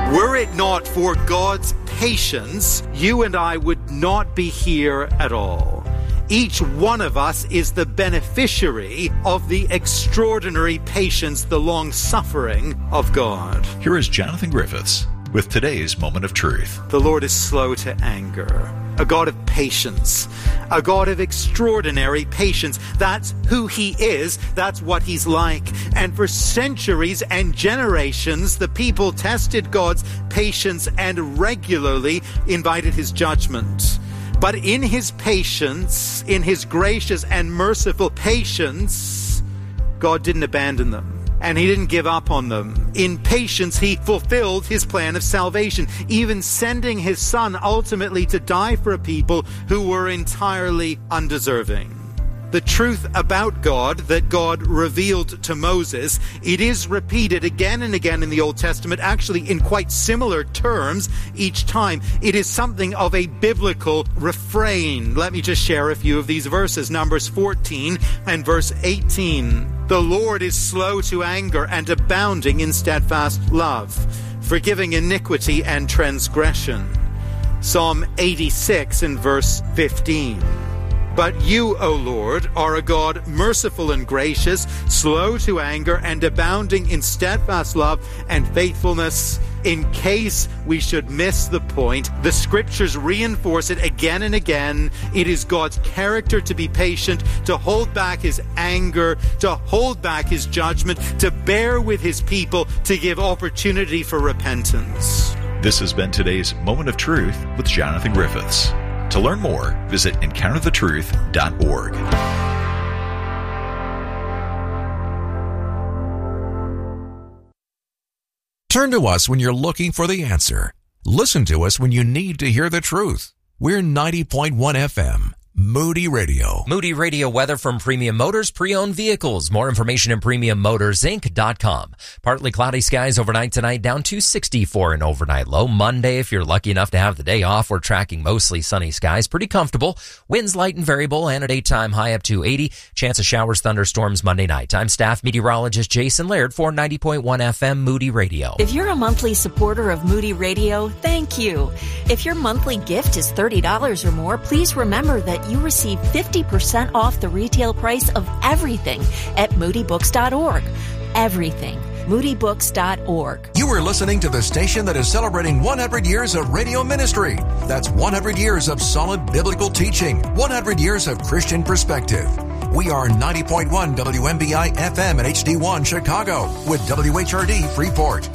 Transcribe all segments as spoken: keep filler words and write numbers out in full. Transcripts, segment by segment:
Were it not for God's patience, you and I would not be here at all. Each one of us is the beneficiary of the extraordinary patience, the long-suffering of God. Here is Jonathan Griffiths with today's Moment of Truth. The Lord is slow to anger, a God of patience, a God of extraordinary patience. That's who He is. That's what He's like. And for centuries and generations, the people tested God's patience and regularly invited His judgment. But in His patience, in His gracious and merciful patience, God didn't abandon them. And He didn't give up on them. In patience, He fulfilled His plan of salvation, even sending His Son ultimately to die for a people who were entirely undeserving. The truth about God that God revealed to Moses, it is repeated again and again in the Old Testament, actually in quite similar terms each time. It is something of a biblical refrain. Let me just share a few of these verses. Numbers fourteen and verse eighteen. The Lord is slow to anger and abounding in steadfast love, forgiving iniquity and transgression. Psalm eighty-six and verse fifteen. But you, O Lord, are a God merciful and gracious, slow to anger, and abounding in steadfast love and faithfulness. In case we should miss the point, the Scriptures reinforce it again and again. It is God's character to be patient, to hold back His anger, to hold back His judgment, to bear with His people, to give opportunity for repentance. This has been today's Moment of Truth with Jonathan Griffiths. To learn more, visit encounter the truth dot org. Turn to us when you're looking for the answer. Listen to us when you need to hear the truth. We're ninety point one F M, Moody Radio. Moody Radio weather from Premium Motors Pre-Owned Vehicles. More information at premium motors inc dot com. Partly cloudy skies overnight tonight, down to sixty-four an overnight low. Monday, if you're lucky enough to have the day off, we're tracking mostly sunny skies. Pretty comfortable. Winds light and variable, and a daytime high up to eighty. Chance of showers, thunderstorms Monday night. I'm staff meteorologist Jason Laird for ninety point one F M Moody Radio. If you're a monthly supporter of Moody Radio, thank you. If your monthly gift is thirty dollars or more, please remember that you receive fifty percent off the retail price of everything at moody books dot org. Everything. moody books dot org. You are listening to the station that is celebrating one hundred years of radio ministry. That's one hundred years of solid biblical teaching, one hundred years of Christian perspective. We are ninety point one W M B I F M and H D one Chicago with W H R D Freeport.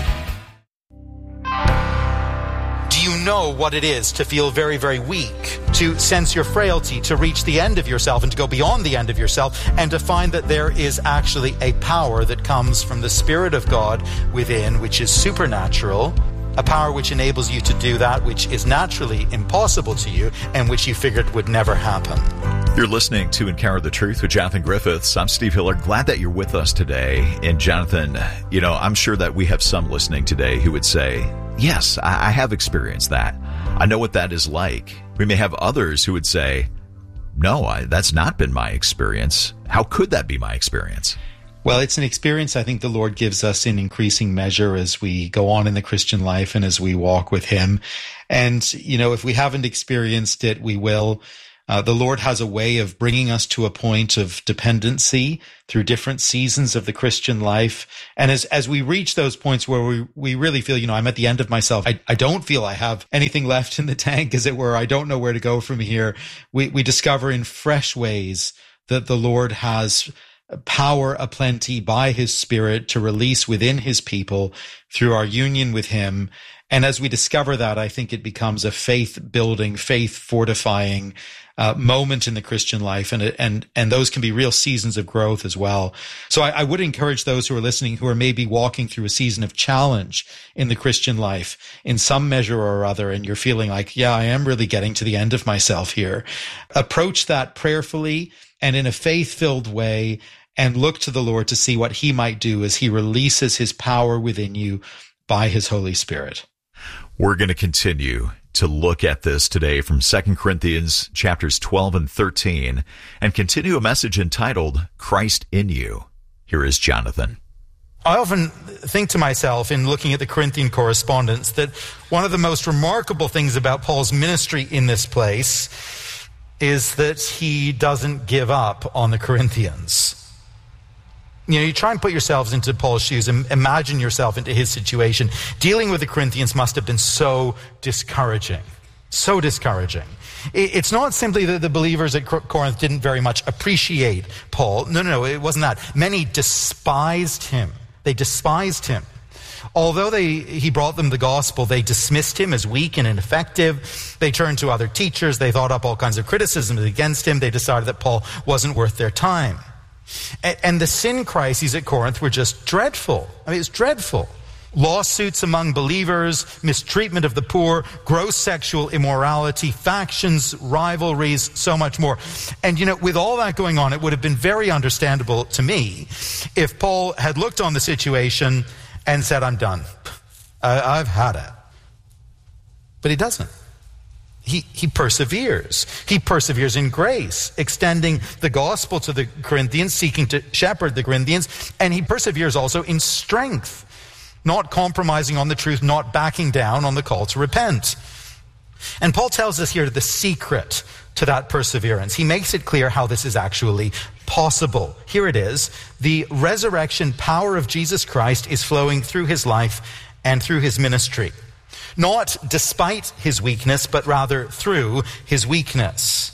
Do you know what it is to feel very, very weak, to sense your frailty, to reach the end of yourself and to go beyond the end of yourself, and to find that there is actually a power that comes from the Spirit of God within, which is supernatural, a power which enables you to do that which is naturally impossible to you and which you figured would never happen. You're listening to Encounter the Truth with Jonathan Griffiths. I'm Steve Hiller. Glad that you're with us today. And Jonathan, you know, I'm sure that we have some listening today who would say, yes, I have experienced that. I know what that is like. We may have others who would say, no, I, that's not been my experience. How could that be my experience? Well, it's an experience I think the Lord gives us in increasing measure as we go on in the Christian life and as we walk with Him. And, you know, if we haven't experienced it, we will. Uh, the Lord has a way of bringing us to a point of dependency through different seasons of the Christian life. And as as we reach those points where we, we really feel, you know, I'm at the end of myself, I, I don't feel I have anything left in the tank, as it were, I don't know where to go from here, we, we discover in fresh ways that the Lord has power aplenty by His Spirit to release within His people through our union with Him. And as we discover that, I think it becomes a faith-building, faith-fortifying uh, moment in the Christian life, and and and those can be real seasons of growth as well. So I, I would encourage those who are listening who are maybe walking through a season of challenge in the Christian life in some measure or other, and you're feeling like, yeah, I am really getting to the end of myself here. Approach that prayerfully and in a faith-filled way, and look to the Lord to see what He might do as He releases His power within you by His Holy Spirit. We're going to continue to look at this today from Second Corinthians chapters twelve and thirteen and continue a message entitled Christ in You. Here is Jonathan. I often think to myself in looking at the Corinthian correspondence that one of the most remarkable things about Paul's ministry in this place is that he doesn't give up on the Corinthians. You know, you try and put yourselves into Paul's shoes and imagine yourself into his situation. Dealing with the Corinthians must have been so discouraging. So discouraging. It's not simply that the believers at Corinth didn't very much appreciate Paul. No, no, no, it wasn't that. Many despised him. They despised him. Although they, he brought them the gospel, they dismissed him as weak and ineffective. They turned to other teachers. They thought up all kinds of criticisms against him. They decided that Paul wasn't worth their time. And, and the sin crises at Corinth were just dreadful. I mean, it's dreadful. Lawsuits among believers, mistreatment of the poor, gross sexual immorality, factions, rivalries, so much more. And, you know, with all that going on, it would have been very understandable to me if Paul had looked on the situation and said, I'm done. I, I've had it. But he doesn't. He, he perseveres. He perseveres in grace, extending the gospel to the Corinthians, seeking to shepherd the Corinthians, and he perseveres also in strength. Not compromising on the truth, not backing down on the call to repent. And Paul tells us here the secret to that perseverance. He makes it clear how this is actually possible. Here it is. The resurrection power of Jesus Christ is flowing through his life and through his ministry. Not despite his weakness, but rather through his weakness.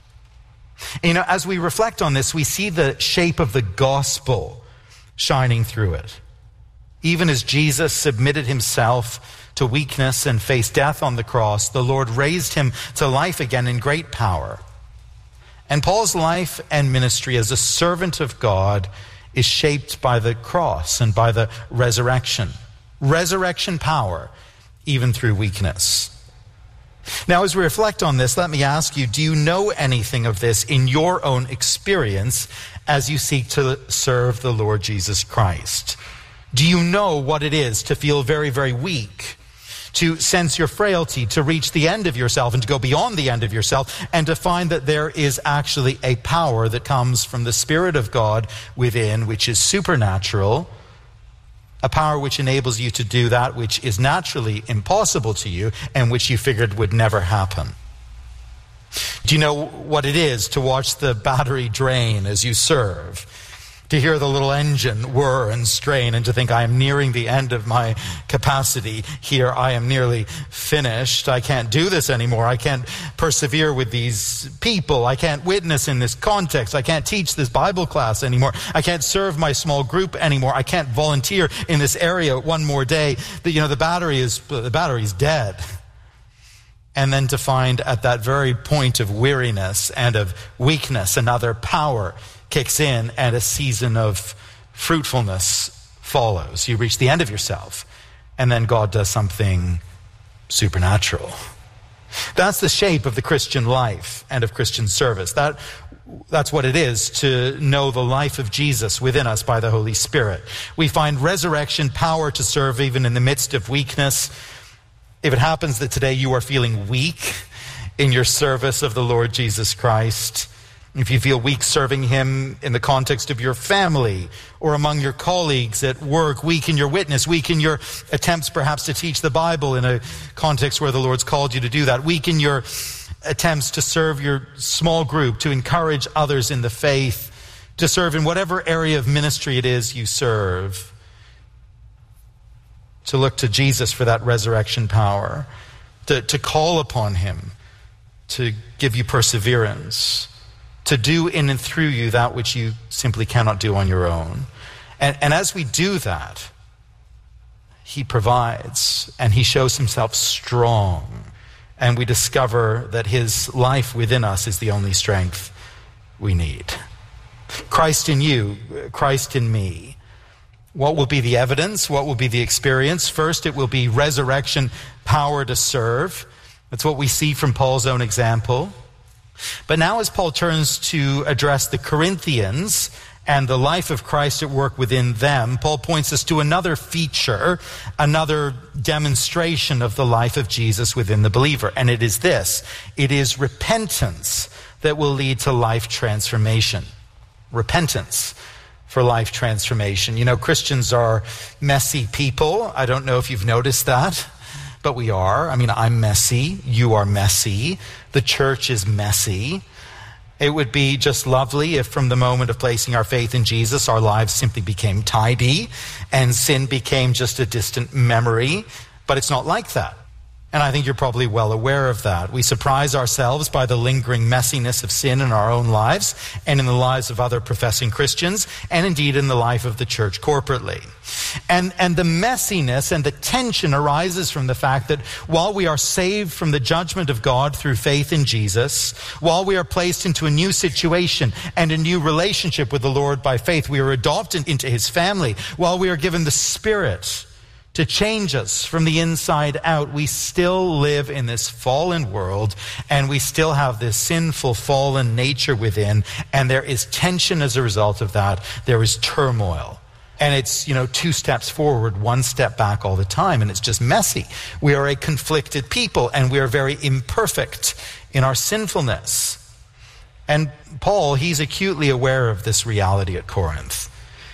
You know, as we reflect on this, we see the shape of the gospel shining through it. Even as Jesus submitted himself to weakness and faced death on the cross, the Lord raised him to life again in great power. And Paul's life and ministry as a servant of God is shaped by the cross and by the resurrection. Resurrection power, even through weakness. Now, as we reflect on this, let me ask you, do you know anything of this in your own experience as you seek to serve the Lord Jesus Christ? Do you know what it is to feel very, very weak, to sense your frailty, to reach the end of yourself and to go beyond the end of yourself, and to find that there is actually a power that comes from the Spirit of God within, which is supernatural, a power which enables you to do that which is naturally impossible to you and which you figured would never happen? Do you know what it is to watch the battery drain as you serve? To hear the little engine whir and strain and to think, I am nearing the end of my capacity here. I am nearly finished. I can't do this anymore. I can't persevere with these people. I can't witness in this context. I can't teach this Bible class anymore. I can't serve my small group anymore. I can't volunteer in this area one more day. The, you know, the battery is, the battery is dead. And then to find at that very point of weariness and of weakness, another power kicks in and a season of fruitfulness follows. You reach the end of yourself and then God does something supernatural. That's the shape of the Christian life and of Christian service. That, that's what it is to know the life of Jesus within us by the Holy Spirit. We find resurrection power to serve even in the midst of weakness. If it happens that today you are feeling weak in your service of the Lord Jesus Christ, if you feel weak serving him in the context of your family or among your colleagues at work, weak in your witness, weak in your attempts perhaps to teach the Bible in a context where the Lord's called you to do that, weak in your attempts to serve your small group, to encourage others in the faith, to serve in whatever area of ministry it is you serve, to look to Jesus for that resurrection power, to, to call upon him to give you perseverance, to do in and through you that which you simply cannot do on your own. And, and as we do that, he provides and he shows himself strong. And we discover that his life within us is the only strength we need. Christ in you, Christ in me. What will be the evidence? What will be the experience? First, it will be resurrection power to serve. That's what we see from Paul's own example. But now as Paul turns to address the Corinthians and the life of Christ at work within them, Paul points us to another feature, another demonstration of the life of Jesus within the believer. And it is this: it is repentance that will lead to life transformation. Repentance for life transformation. You know, Christians are messy people. I don't know if you've noticed that, but we are. I mean, I'm messy. You are messy. The church is messy. It would be just lovely if from the moment of placing our faith in Jesus, our lives simply became tidy and sin became just a distant memory. But it's not like that. And I think you're probably well aware of that. We surprise ourselves by the lingering messiness of sin in our own lives and in the lives of other professing Christians, and indeed in the life of the church corporately. And, and the messiness and the tension arises from the fact that while we are saved from the judgment of God through faith in Jesus, while we are placed into a new situation and a new relationship with the Lord by faith, we are adopted into his family, while we are given the Spirit to change us from the inside out, we still live in this fallen world, and we still have this sinful, fallen nature within, and there is tension as a result of that. There is turmoil. And it's, you know, two steps forward, one step back all the time, and it's just messy. We are a conflicted people, and we are very imperfect in our sinfulness. And Paul, he's acutely aware of this reality at Corinth.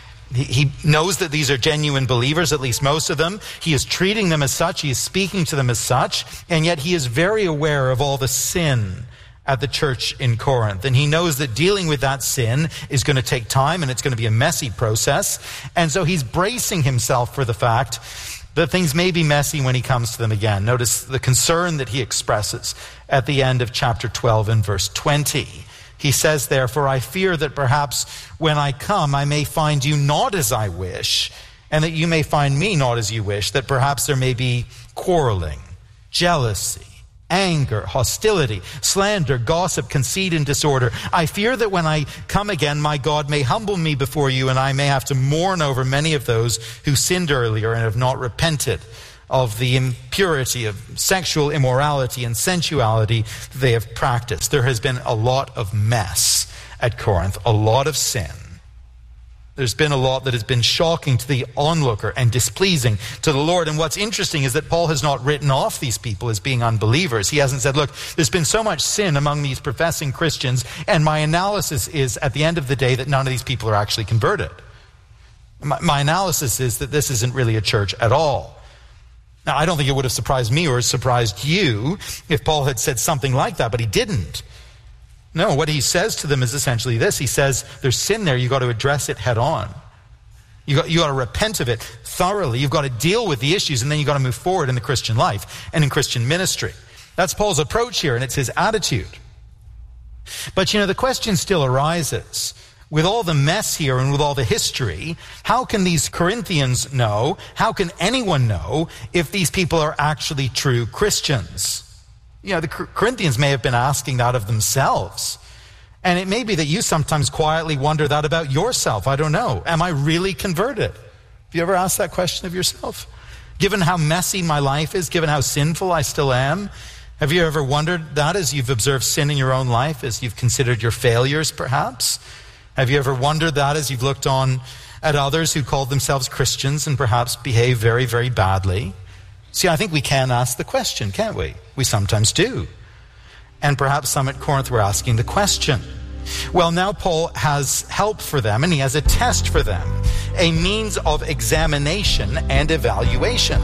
He knows that these are genuine believers, at least most of them. He is treating them as such. He is speaking to them as such. And yet he is very aware of all the sin at the church in Corinth. And he knows that dealing with that sin is going to take time, and it's going to be a messy process. And so he's bracing himself for the fact that things may be messy when he comes to them again. Notice the concern that he expresses at the end of chapter twelve and verse twenty. He says, therefore, I fear that perhaps when I come, I may find you not as I wish, and that you may find me not as you wish, that perhaps there may be quarreling, jealousy, anger, hostility, slander, gossip, conceit, and disorder. I fear that when I come again, my God may humble me before you, and I may have to mourn over many of those who sinned earlier and have not repented of the impurity of sexual immorality and sensuality they have practiced. There has been a lot of mess at Corinth, a lot of sin. There's been a lot that has been shocking to the onlooker and displeasing to the Lord. And what's interesting is that Paul has not written off these people as being unbelievers. He hasn't said, look, there's been so much sin among these professing Christians, and my analysis is at the end of the day that none of these people are actually converted. My, my analysis is that this isn't really a church at all. Now, I don't think it would have surprised me or surprised you if Paul had said something like that, but he didn't. No, what he says to them is essentially this. He says, there's sin there, you've got to address it head on. You got, you got to repent of it thoroughly. You've got to deal with the issues, and then you've got to move forward in the Christian life and in Christian ministry. That's Paul's approach here, and it's his attitude. But, you know, the question still arises. With all the mess here and with all the history, how can these Corinthians know, how can anyone know if these people are actually true Christians? You know, the Corinthians may have been asking that of themselves. And it may be that you sometimes quietly wonder that about yourself. I don't know. Am I really converted? Have you ever asked that question of yourself? Given how messy my life is, given how sinful I still am, have you ever wondered that as you've observed sin in your own life, as you've considered your failures perhaps? Have you ever wondered that as you've looked on at others who call themselves Christians and perhaps behave very, very badly? See, I think we can ask the question, can't we? We sometimes do. And perhaps some at Corinth were asking the question. Well, now Paul has help for them, and he has a test for them, a means of examination and evaluation.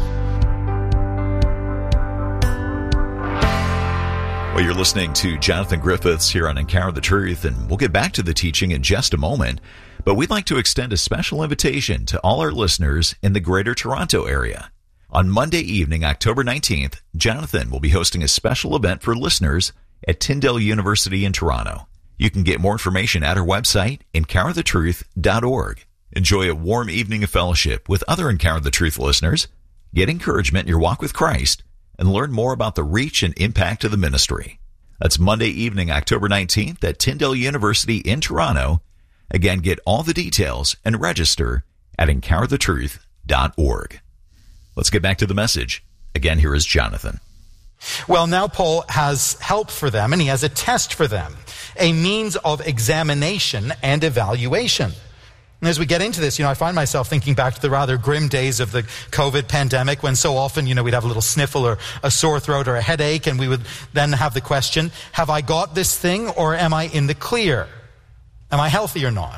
Well, you're listening to Jonathan Griffiths here on Encounter the Truth, and we'll get back to the teaching in just a moment. But we'd like to extend a special invitation to all our listeners in the Greater Toronto area. On Monday evening, October nineteenth, Jonathan will be hosting a special event for listeners at Tyndale University in Toronto. You can get more information at our website, encounter the truth dot org. Enjoy a warm evening of fellowship with other Encounter the Truth listeners, get encouragement in your walk with Christ, and learn more about the reach and impact of the ministry. That's Monday evening, October nineteenth at Tyndale University in Toronto. Again, get all the details and register at encounter the truth dot org. Let's get back to the message. Again, here is Jonathan. Well, now Paul has help for them, and he has a test for them, a means of examination and evaluation. And as we get into this, you know, I find myself thinking back to the rather grim days of the COVID pandemic when so often, you know, we'd have a little sniffle or a sore throat or a headache, and we would then have the question, have I got this thing or am I in the clear? Am I healthy or not?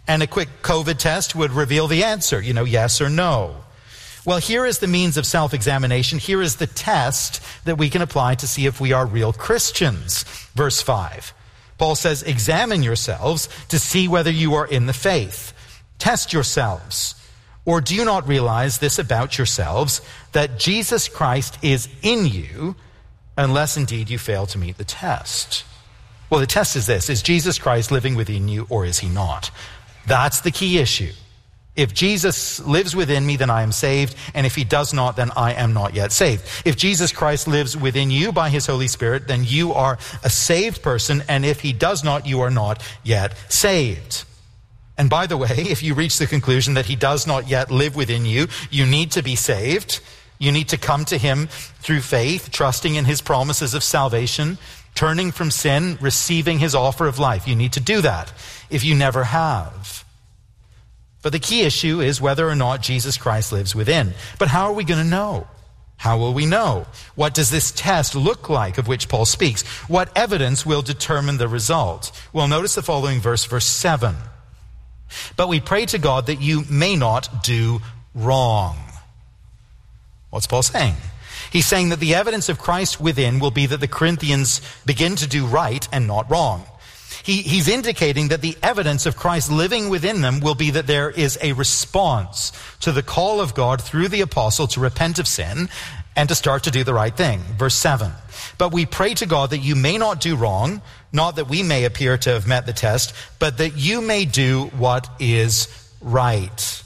And a quick COVID test would reveal the answer, you know, yes or no. Well, here is the means of self-examination. Here is the test that we can apply to see if we are real Christians. Verse five. Paul says, examine yourselves to see whether you are in the faith. Test yourselves. Or do you not realize this about yourselves, that Jesus Christ is in you, unless indeed you fail to meet the test? Well, the test is this. Is Jesus Christ living within you, or is he not? That's the key issue. If Jesus lives within me, then I am saved. And if he does not, then I am not yet saved. If Jesus Christ lives within you by his Holy Spirit, then you are a saved person. And if he does not, you are not yet saved. And by the way, if you reach the conclusion that he does not yet live within you, you need to be saved. You need to come to him through faith, trusting in his promises of salvation, turning from sin, receiving his offer of life. You need to do that if you never have. But the key issue is whether or not Jesus Christ lives within. But how are we going to know? How will we know? What does this test look like of which Paul speaks? What evidence will determine the result? Well, notice the following verse, verse seven. But we pray to God that you may not do wrong. What's Paul saying? He's saying that the evidence of Christ within will be that the Corinthians begin to do right and not wrong. He, he's indicating that the evidence of Christ living within them will be that there is a response to the call of God through the apostle to repent of sin and to start to do the right thing. Verse seven. But we pray to God that you may not do wrong, not that we may appear to have met the test, but that you may do what is right.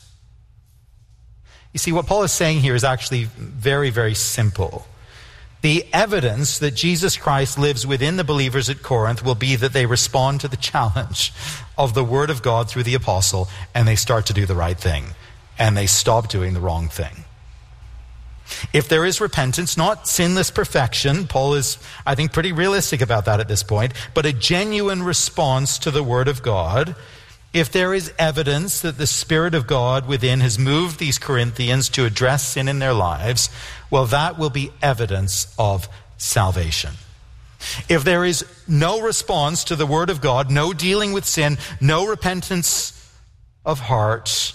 You see, what Paul is saying here is actually very, very simple. The evidence that Jesus Christ lives within the believers at Corinth will be that they respond to the challenge of the word of God through the apostle, and they start to do the right thing, and they stop doing the wrong thing. If there is repentance, not sinless perfection, Paul is, I think, pretty realistic about that at this point, but a genuine response to the word of God. If there is evidence that the Spirit of God within has moved these Corinthians to address sin in their lives, well, that will be evidence of salvation. If there is no response to the word of God, no dealing with sin, no repentance of heart,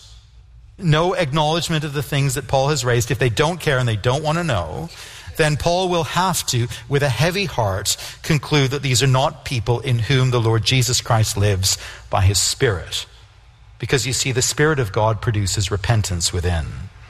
no acknowledgement of the things that Paul has raised, if they don't care and they don't want to know, then Paul will have to, with a heavy heart, conclude that these are not people in whom the Lord Jesus Christ lives by his Spirit. Because you see, the Spirit of God produces repentance within.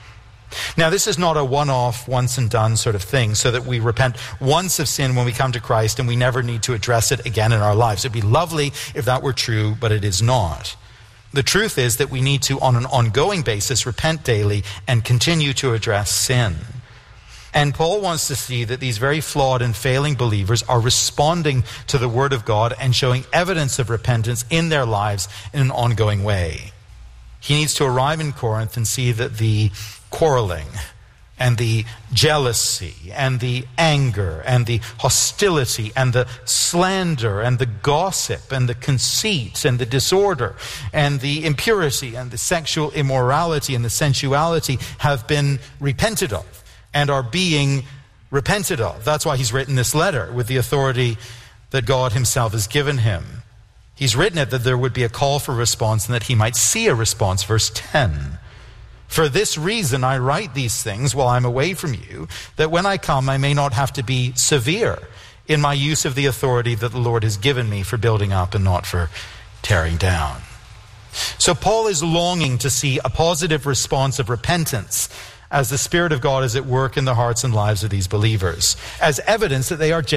Now, this is not a one-off, once and done sort of thing, so that we repent once of sin when we come to Christ and we never need to address it again in our lives. It'd be lovely if that were true, but it is not. The truth is that we need to, on an ongoing basis, repent daily and continue to address sin. And Paul wants to see that these very flawed and failing believers are responding to the word of God and showing evidence of repentance in their lives in an ongoing way. He needs to arrive in Corinth and see that the quarreling and the jealousy and the anger and the hostility and the slander and the gossip and the conceit and the disorder and the impurity and the sexual immorality and the sensuality have been repented of and are being repented of. That's why he's written this letter with the authority that God himself has given him. He's written it that there would be a call for response and that he might see a response. Verse ten. For this reason I write these things while I'm away from you, that when I come I may not have to be severe in my use of the authority that the Lord has given me for building up and not for tearing down. So Paul is longing to see a positive response of repentance as the Spirit of God is at work in the hearts and lives of these believers, as evidence that they are genuine